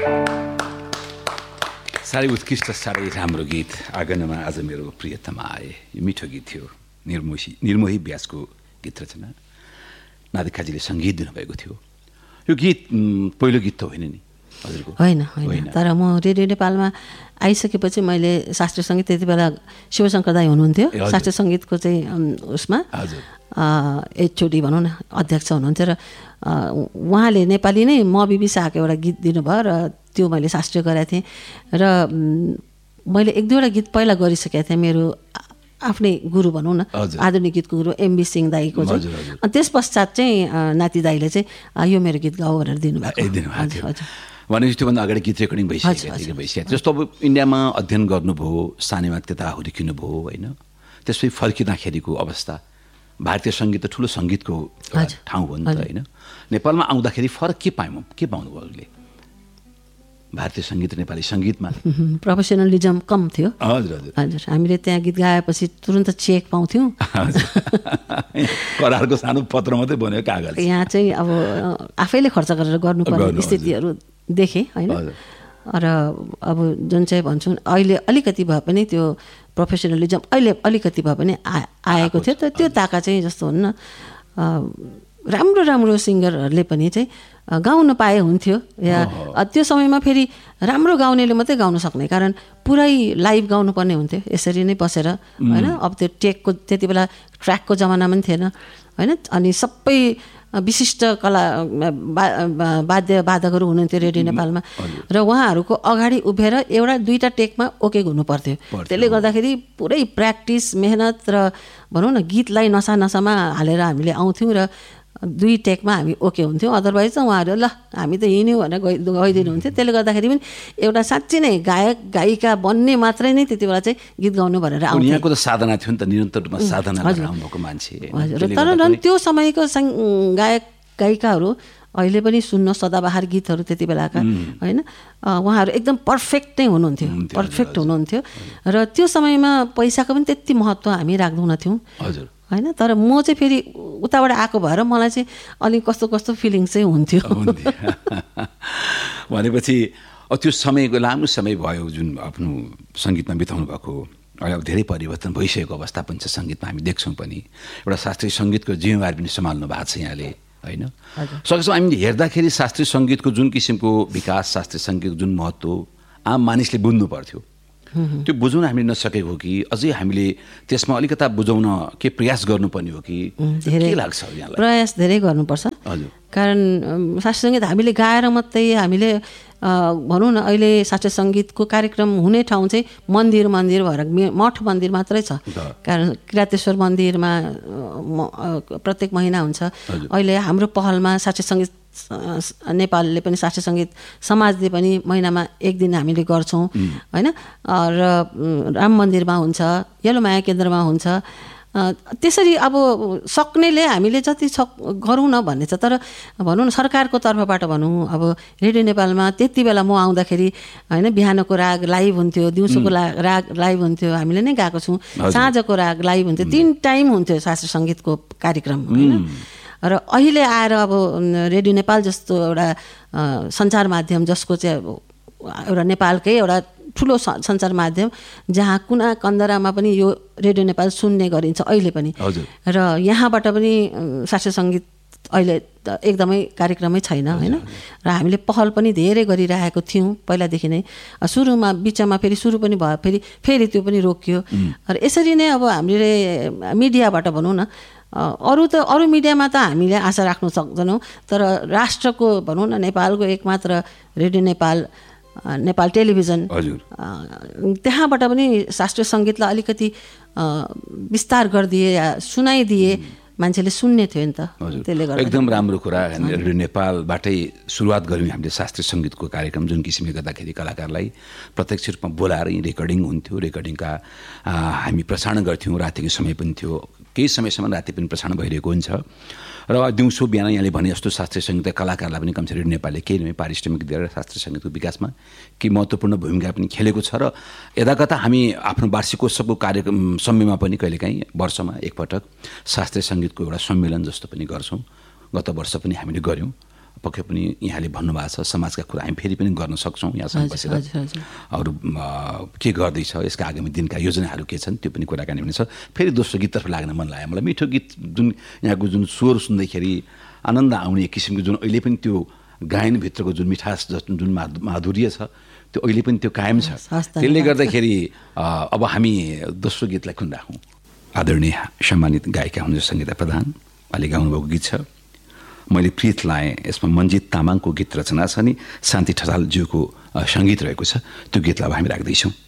साह्रै उत्कृष्ट साह्रै राम्रो गीत आँगनमा आज मेरो प्रियतमा आए। यो मिठो गीत थियो, निर्मोही व्यासको गीत रचना, नादिकाजीले सङ्गीत दिनुभएको थियो। यो गीत पहिलो गीत त होइन नि हजुरको? होइन, तर म रेडियो नेपालमा आइसकेपछि मैले शास्त्रीय सङ्गीत, त्यति बेला शिवशङ्कर दाई हुनुहुन्थ्यो शास्त्रीय सङ्गीतको चाहिँ उसमा एचओडी भनौँ न, अध्यक्ष हुनुहुन्थ्यो र उहाँले नेपाली नै म बिबिसाको एउटा गीत दिनुभयो र त्यो मैले शास्त्रीय गराएको थिएँ र मैले एक दुईवटा गीत पहिला गरिसकेको थिएँ मेरो आफ्नै गुरु भनौँ न, आधुनिक गीतको गुरु एमबी सिंह दाईको चाहिँ। अनि त्यस पश्चात चाहिँ नाति दाईले चाहिँ यो मेरो गीत गाऊ भनेर दिनुभएको। भनेपछि त्योभन्दा अगाडि गीत रेकर्डिङ भइसक्यो। जस्तो अब इन्डियामा अध्ययन गर्नुभयो, सानैमा त्यता हुर्किनुभयो होइन, त्यसपछि फर्किँदाखेरिको अवस्था, भारतीय सङ्गीत त ठुलो सङ्गीतको ठाउँ हो नि त होइन, नेपालमा आउँदाखेरि फरक के पाउनुभयो अरूले भारतीय सङ्गीत र नेपाली सङ्गीतमा? प्रोफेसनलिजम कम थियो। हजुर, हामीले त्यहाँ गीत गाएपछि तुरन्त चेक पाउँथ्यौँ। करारको सानो पत्र मात्रै बन्यो, कागज। यहाँ चाहिँ अब आफैले खर्च गरेर गर्नुपर्ने स्थितिहरू देखेँ होइन। र अब जुन चाहिँ भन्छौँ अहिले अलिकति भए पनि त्यो प्रोफेसनलिजम अहिले अलिकति भए पनि आएको थियो। त त्यो ताका चाहिँ जस्तो हुन्न, राम्रो सिङ्गरहरूले पनि चाहिँ गाउन पाए हुन्थ्यो। या त्यो समयमा फेरि राम्रो गाउनेले मात्रै गाउन सक्ने, कारण पुरै लाइभ गाउनुपर्ने हुन्थ्यो यसरी नै बसेर होइन। अब त्यो टेकको त्यति बेला ट्र्याकको जमाना पनि थिएन होइन। अनि सबै विशिष्ट कला वाद्यवादकहरू हुनुहुन्थ्यो रेडियो नेपालमा र उहाँहरूको अगाडि उभिएर एउटा दुईवटा टेकमा ओके हुनु पर्थ्यो। त्यसले गर्दाखेरि पुरै प्र्याक्टिस, मेहनत र भनौँ न गीतलाई नसामा हालेर हामीले आउँथ्यौँ र 2 टेकमा हामी ओके हुन्थ्यौँ। अदरवाइज चाहिँ उहाँहरू ल हामी त हिँड्यौँ भनेर गइदिनुहुन्थ्यो। त्यसले गर्दाखेरि पनि एउटा साँच्चै नै गायक गायिका बन्ने मात्रै नै त्यति बेला चाहिँ गीत गाउनु भनेर आउँथ्यो। यहाँको त साधना थियो नि त, निरन्तर रूपमा साधना गरेर आउनुभएको मान्छे। हजुर, तर त्यो समयको गायक गायिकाहरू अहिले पनि सुन्न सदाबहार गीतहरू त्यति बेलाका होइन, उहाँहरू एकदम पर्फेक्ट नै हुनुहुन्थ्यो र त्यो समयमा पैसाको पनि त्यति महत्त्व हामी राख्दैनथ्यौँ होइन। तर म चाहिँ फेरि उताबाट आएको भएर मलाई चाहिँ अलिक कस्तो फिलिङ्स चाहिँ हुन्थ्यो। भनेपछि त्यो समयको लामो समय भयो जुन आफ्नो सङ्गीतमा बिताउनु भएको, अब धेरै परिवर्तन भइसकेको अवस्था पनि छ सङ्गीतमा, हामी देख्छौँ पनि। एउटा शास्त्रीय सङ्गीतको जिम्मेवारी पनि सम्हाल्नु भएको छ यहाँले होइन। सकेसम्म हामीले हेर्दाखेरि शास्त्रीय सङ्गीतको जुन किसिमको विकास, शास्त्रीय सङ्गीतको जुन महत्त्व आम मानिसले बुझ्नु पर्थ्यो, त्यो बुझाउन हामीले नसकेको हो कि अझै हामीले त्यसमा अलिकता बुझाउन के प्रयास गर्नुपर्ने हो कि के लाग्छ यहाँलाई? प्रयास धेरै गर्नुपर्छ। हजुर, कारण शास्त्रीय सङ्गीत हामीले गाएर मात्रै हामीले भनौँ न, अहिले शास्त्रीय सङ्गीतको कार्यक्रम हुने ठाउँ चाहिँ मन्दिर भएर मठ मन्दिर मात्रै छ। कारण किरातेश्वर मन्दिरमा प्रत्येक महिना हुन्छ। अहिले हाम्रो पहलमा शास्त्रीय सङ्गीत नेपालले पनि शास्त्रीय सङ्गीत समाजले पनि महिनामा 1 दिन हामीले गर्छौँ होइन। र राम मन्दिरमा हुन्छ, यल्लो माया केन्द्रमा हुन्छ। त्यसरी अब सक्नेले हामीले जति गरौँ न भन्ने छ। तर भनौँ न सरकारको तर्फबाट भनौँ, अब रेडियो नेपालमा त्यति बेला म आउँदाखेरि होइन बिहानको राग लाइभ हुन्थ्यो, दिउँसोको राग लाइभ हुन्थ्यो, हामीले नै गाएको छौँ। साँझको राग लाइभ हुन्थ्यो, 3 टाइम हुन्थ्यो शास्त्रीय सङ्गीतको कार्यक्रम होइन। र अहिले आएर अब रेडियो नेपाल जस्तो एउटा सञ्चार माध्यम, जसको चाहिँ एउटा नेपालकै एउटा ठुलो सञ्चार माध्यम, जहाँ कुना कन्दरामा पनि यो रेडियो नेपाल सुन्ने गरिन्छ अहिले पनि। र यहाँबाट पनि शास्त्रीय सङ्गीत अहिले त एकदमै कार्यक्रमै छैन होइन। र हामीले पहल पनि धेरै गरिरहेको थियौँ पहिलादेखि नै। सुरुमा बिचमा फेरि सुरु पनि भयो, फेरि त्यो पनि रोकियो। र यसरी नै अब हामीले मिडियाबाट भनौँ न, अरू मिडियामा त हामीले आशा राख्नु सक्दैनौँ, तर राष्ट्रको भनौँ न, नेपालको एकमात्र रेडियो नेपाल टेलिभिजन, त्यहाँबाट पनि शास्त्रीय सङ्गीतलाई अलिकति विस्तार गरिदिए या सुनाइदिए मान्छेले सुन्ने थियो नि त। त्यसले गर्दा एकदम राम्रो कुरा। रेडियो नेपालबाटै सुरुवात गऱ्यौँ हामीले शास्त्रीय सङ्गीतको कार्यक्रम, जुन किसिमले गर्दाखेरि कलाकारलाई प्रत्यक्ष रूपमा बोलाएर रेकर्डिङ हुन्थ्यो। रेकर्डिङका हामी प्रसारण गर्थ्यौँ, रातिको समय पनि थियो, केही समयसम्म राति पनि प्रसारण भइरहेको हुन्छ। र दिउँसो बिहान यहाँले भने जस्तो शास्त्रीय सङ्गीत कलाकारलाई पनि कमसेकम रेडियो नेपालले केही नभए पारिश्रमिक दिएर शास्त्रीय सङ्गीतको विकासमा केही महत्त्वपूर्ण भूमिका पनि खेलेको छ। र यदाकता हामी आफ्नो वार्षिकोत्सवको कार्यक्रम समयमा पनि कहिलेकाहीँ वर्षमा एकपटक शास्त्रीय सङ्गीतको एउटा सम्मेलन जस्तो पनि गर्छौँ। गत वर्ष पनि हामीले गऱ्यौँ। पक्कै पनि यहाँले भन्नुभएको छ समाजका कुरा हामी फेरि पनि गर्न सक्छौँ यहाँसँग बसेर अरू के गर्दैछ यसका आगामी दिनका योजनाहरू के छन् त्यो पनि कुराकानी हुनेछ। फेरि दोस्रो गीततर्फ लाग्न मन लाग्यो मलाई। मिठो गीत जुन यहाँको जुन स्वर सुन्दैखेरि आनन्द आउने एक किसिमको जुन अहिले पनि त्यो गायनभित्रको जुन मिठास जुन माधुर्य छ त्यो अहिले पनि त्यो कायम छ। त्यसले गर्दाखेरि अब हामी दोस्रो गीतलाई कुन राखौँ? आदरणीय सम्मानित गायिका हुनुहुन्छ सङ्गीता प्रधान, अहिले गाउनुभएको गीत छ मैले प्रीत लाएँ। यसमा मन्जित तामाङको गीत रचना छ नि शान्ति ठटालज्यूको सङ्गीत रहेको छ। त्यो गीतलाई अब हामी राख्दैछौँ।